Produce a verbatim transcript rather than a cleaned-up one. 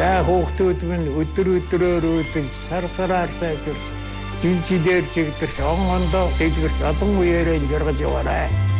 За хүүхдүүд минь өдөр өдрөөр үүдэлж сар сараар сайжирч жил жилээр чигдэрч он ондоо дэлгэрч олон үеэрээ жаргаж яваарай.